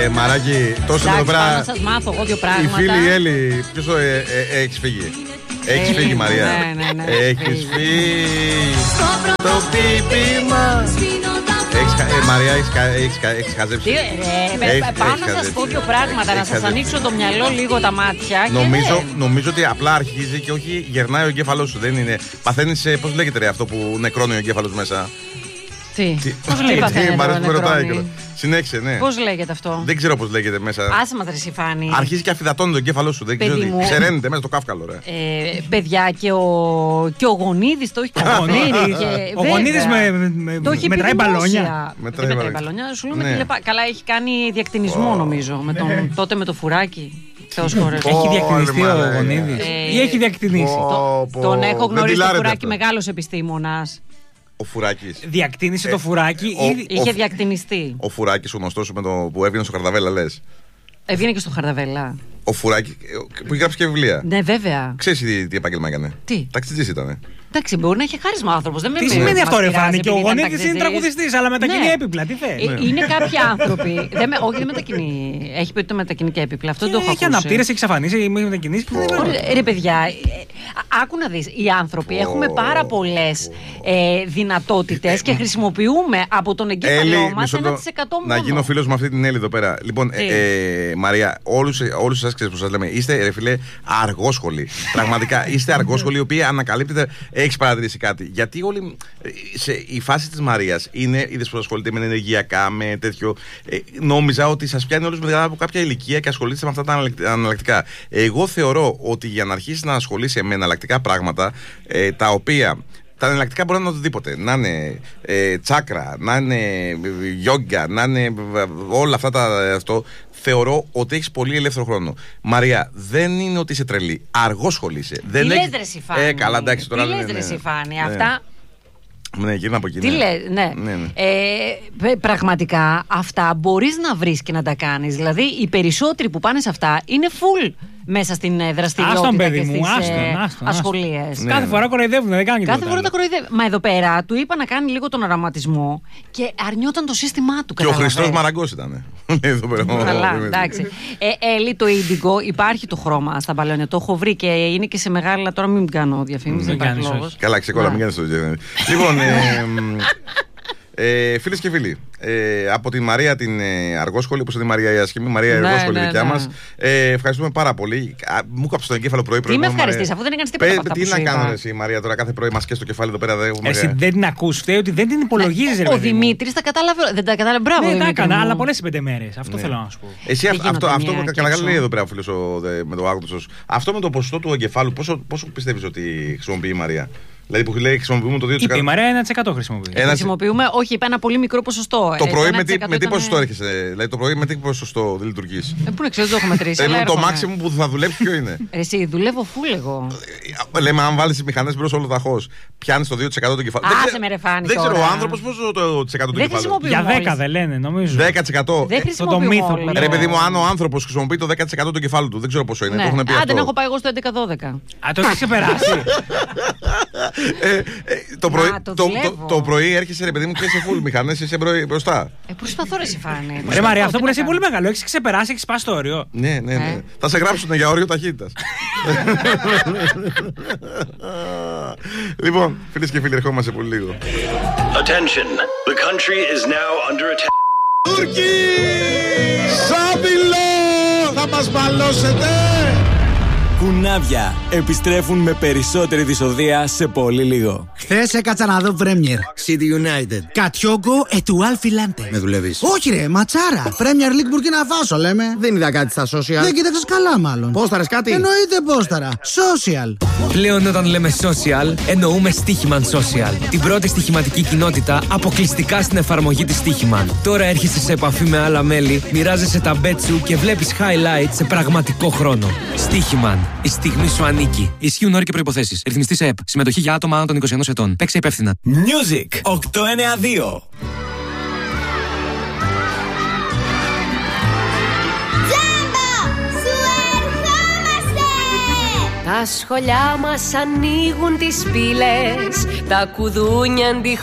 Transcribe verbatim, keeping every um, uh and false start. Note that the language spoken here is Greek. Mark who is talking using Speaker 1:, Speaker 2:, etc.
Speaker 1: Ε, Μαράκι, τόσο εδώ πέρα.
Speaker 2: Να σας μάθω εγώ δύο πράγματα.
Speaker 1: Η φίλη Έλλη, ποιος το ε, ε, έχεις φύγει. Έχεις φύγει, Μαρία.
Speaker 2: Ναι, ναι, ναι.
Speaker 1: Έχεις φύγει. Το πίπημα. Ε, Μαρία, έχεις χαζέψει.
Speaker 2: Πάω να σας πω δύο πράγματα, να σας ανοίξω το μυαλό λίγο, τα μάτια.
Speaker 1: Νομίζω, νομίζω ότι απλά αρχίζει και όχι γερνάει ο εγκέφαλός σου. Δεν είναι. Παθαίνεις, πώς λέγεται ρε, αυτό που νεκρώνει ο εγκέφαλος μέσα.
Speaker 2: Τι, πώς λέγεται.
Speaker 1: Μ' αρέσει που με ρωτάει. Συνέχισε, ναι.
Speaker 2: Πώς λέγεται αυτό.
Speaker 1: Δεν ξέρω πώς λέγεται μέσα.
Speaker 2: Άσε μας ρε Σιφάνη.
Speaker 1: Αρχίζει και αφυδατώνει το εγκέφαλό σου. Δεν ξέρω τι. Ξεραίνεται μέσα στο κάφκαλο, ρε.
Speaker 2: Ε, παιδιά, και ο, και ο Γονίδης το έχει καταφέρει.
Speaker 3: Ο Γονίδης με, με, μετράει μπαλόνια.
Speaker 2: Μετράει, μετράει μπαλόνια. Σου λέμε τηλεπα... Καλά, έχει κάνει διακτηνισμό νομίζω. Με τον, ναι. Τότε με το φουράκι. Θεός χωρές.
Speaker 3: Έχει διακτηνιστεί ο Γονίδης. Ή έχει διακτηνίσει.
Speaker 2: Τον έχω γνωρίσει το φουράκι, μεγάλος επιστήμονας.
Speaker 1: Ο Φουράκης.
Speaker 3: Διακτήνησε ε, το Φουράκι.
Speaker 2: Ο,
Speaker 3: ή...
Speaker 2: Είχε ο, διακτηνιστεί.
Speaker 1: Ο Φουράκης, ο γνωστός με το, που έβγαινε στο Χαρδαβέλα, λες.
Speaker 2: Έβγαινε και στο Χαρδαβέλα.
Speaker 1: Ο Φουράκης, που έχει γράψει και βιβλία.
Speaker 2: Ναι, βέβαια.
Speaker 1: Ξέρεις τι, τι επάγγελμα έκανε.
Speaker 2: Τι.
Speaker 1: Ταξιτζής ήτανε.
Speaker 2: Εντάξει, μπορεί να έχει χάρισμα άνθρωπος.
Speaker 3: Τι σημαίνει αυτό, ρε Φάνη? Και ο Γονίδης είναι τραγουδιστής, αλλά μετακινεί έπιπλα. Τι θες?
Speaker 2: Είναι κάποιοι άνθρωποι. Όχι, δεν μετακινεί. Έχει πει ότι το μετακινεί και έπιπλα. Αυτό το έχω ακούσει.
Speaker 3: Έχει αναπτήρες, έχει εξαφανίσει, έχει μετακινήσει.
Speaker 2: Ρε παιδιά, άκου να δεις. Οι άνθρωποι έχουμε πάρα πολλές δυνατότητες και χρησιμοποιούμε από τον εγκέφαλό μας ένα τοις εκατό μόνο.
Speaker 1: Να γίνω φίλος με αυτή την Έλλη εδώ πέρα. Λοιπόν, Μαρία, όλους εσάς ξέρεις που σας λέμε, είστε ρε φίλε αργόσχολοι. Πραγματικά είστε αργόσχολοι, οι οποίοι ανακαλύπτετε. Έχεις παρατηρήσει κάτι? Γιατί όλη σε, η φάση της Μαρίας είναι, είδες που ασχολείται με ενεργειακά, με τέτοιο. Ε, νόμιζα ότι σας πιάνει όλους μετά από κάποια ηλικία και ασχολείστε με αυτά τα αναλλακτικά. Εγώ θεωρώ ότι για να αρχίσεις να ασχολείσαι με εναλλακτικά πράγματα, ε, τα οποία. Τα εναλλακτικά μπορεί να είναι οτιδήποτε. Να είναι ε, τσάκρα, να είναι γιόγκα, να είναι όλα αυτά τα. Αυτό. Θεωρώ ότι έχεις πολύ ελεύθερο χρόνο. Μαρία, δεν είναι ότι είσαι τρελή. Αργόσχολη.
Speaker 2: Τι λες ρε Σιφάνη?
Speaker 1: Ε, καλά, εντάξει, τώρα.
Speaker 2: Τι λες ρε Σιφάνη? Αυτά.
Speaker 1: Ναι, γύρνα από εκεί.
Speaker 2: Τι λέει, ναι. ναι, ναι. Ε, πραγματικά αυτά μπορείς να βρεις και να τα κάνεις. Δηλαδή οι περισσότεροι που πάνε σε αυτά είναι full μέσα στην δραστηριότητα
Speaker 3: άστον, παιδί
Speaker 2: και
Speaker 3: μου,
Speaker 2: στις
Speaker 3: άστον, άστον,
Speaker 2: ασχολίες.
Speaker 3: Ναι, κάθε ναι. φορά κοροϊδεύουν, δεν κάνει
Speaker 2: Κάθε φορά τα κοροϊδεύουν. Μα εδώ πέρα του είπα να κάνει λίγο τον οραματισμό και αρνιόταν το σύστημά του.
Speaker 1: Και ο Χριστός Μαραγκός ήταν. Εδώ πέρα.
Speaker 2: Καλά, εντάξει. ε, Έλλη, το ίντιγκο υπάρχει το χρώμα στα μπαλόνια. Το έχω βρει και είναι και σε μεγάλα. Τώρα μην κάνω διαφήμιση. Δεν υπάρχει λόγος.
Speaker 1: Καλά, ξεκόλα, μην κάνεις το διαφήμιση. Λοιπόν. Ε, φίλες και φίλοι, ε, από την Μαρία την ε, Αργόσχολη, όπως είναι η Μαρία η Ασχημή, Μαρία η ναι, Αργόσχολη ναι, δικιά ναι. μας. Ε, ευχαριστούμε πάρα πολύ. Α, μου κόψε το εγκέφαλο πρωί-πρωί.
Speaker 2: Τι με ευχαριστείς, αφού δεν έκανες τίποτα από αυτά
Speaker 1: Τι να κάνω εσύ η Μαρία τώρα, κάθε πρωί μας και στο κεφάλι εδώ πέρα. Δεν
Speaker 3: εσύ δεν την ακούς, φταίει ότι δεν την υπολογίζεις.
Speaker 2: Ο Δημήτρης τα κατάλαβε. Δεν τα κατάλαβε. Μπράβο.
Speaker 3: Δεν τα έκανα, αλλά πολλές πέντε μέρες. Αυτό θέλω να σου πω.
Speaker 1: Εσύ αυτό καλά λέει εδώ πέρα, φίλος με το άγνωστος. Αυτό με το ποσοστό του εγκεφάλου, πόσο πιστεύεις ότι χρησιμοποιεί η Μαρία? Δηλαδή που λέει χρησιμοποιούμε το δύο τοις εκατό.
Speaker 3: Η Μαρία ένα τοις εκατό χρησιμοποιεί.
Speaker 2: Ένα... Χρησιμοποιούμε, όχι, είπα ένα πολύ μικρό ποσοστό.
Speaker 1: Το πρωί με τι, με τι ποσοστό έρχεσαι? Δηλαδή το πρωί με τι ποσοστό δεν λειτουργείς?
Speaker 2: Ε, πού να ξέρω, δεν το έχω μετρήσει.
Speaker 1: Θέλω το maximum που θα δουλέψει ποιο είναι?
Speaker 2: Εσύ, δουλεύω full εγώ.
Speaker 1: Λέμε, αν βάλεις τις μηχανές μπρος όλο ταχώς, πιάνεις το δύο τοις εκατό του κεφάλου.
Speaker 2: Άσε με ρε Φάνη.
Speaker 1: Δεν ξέρω ο άνθρωπος πόσο το δύο τοις εκατό του κεφάλου.
Speaker 3: Για δέκα δεν λένε, νομίζω.
Speaker 1: δέκα τοις εκατό.
Speaker 2: Δεν χρησιμοποιούμε.
Speaker 1: Ρε παιδί μου, αν ο άνθρωπος χρησιμοποιεί το δέκα τοις εκατό του κεφάλου του, δεν ξέρω πόσο είναι.
Speaker 2: Α, δεν έχω πάει εγώ στο έντεκα δώδεκα.
Speaker 3: Α, το έχει ξεπεράσει.
Speaker 1: Το πρωί, το, το, το, το πρωί έρχεσαι ρε παιδί μου και είσαι full μηχανές, είσαι μπροστά.
Speaker 2: Ε, προσπαθώ ρε Σιφάνη.
Speaker 3: Ρε Μαρία, αυτό που λες είναι πολύ μεγάλο. Έχεις ξεπεράσει, έχεις πάει στο όριο.
Speaker 1: Ναι, ναι, ναι. Ε. Θα σε γράψουν για όριο ταχύτητας. Λοιπόν, φίλες και φίλοι, ερχόμαστε πολύ λίγο.
Speaker 4: Attention, the country is now under attack.
Speaker 1: Τούρκοι! Σάπιλο! Θα μας μπαλώσετε!
Speaker 5: Κουνάβια επιστρέφουν με περισσότερη δυσοδεία σε πολύ λίγο.
Speaker 6: Χθες έκατσα να δω Premier
Speaker 5: City United.
Speaker 6: Κατιόγκο ετουάλ φιλάντε.
Speaker 5: Με δουλεύεις?
Speaker 6: Όχι ρε, ματσάρα. Premier League Burkina Faso λέμε.
Speaker 5: Δεν είδα κάτι στα social.
Speaker 6: Δεν κοίταξες καλά μάλλον.
Speaker 5: Πόσταρες κάτι?
Speaker 6: Εννοείται πόσταρα. Social.
Speaker 7: Πλέον όταν λέμε social, εννοούμε Stichiman Social. Την πρώτη στοιχηματική κοινότητα αποκλειστικά στην εφαρμογή της Stichiman. Τώρα έρχεσαι σε επαφή με άλλα μέλη, μοιράζεσαι τα bet σου και βλέπεις highlights σε πραγματικό χρόνο. Stichiman. Η στιγμή σου ανήκει. Ισχύουν όροι και προϋποθέσεις. Ρυθμιστή σε ΕΠ. Συμμετοχή για άτομα άνω των είκοσι ενός ετών. Παίξε υπεύθυνα.
Speaker 5: Music οκτακόσια ενενήντα δύο.
Speaker 8: Τα σχολιά μας ανοίγουν τις πύλες, τα κουδούνια αντί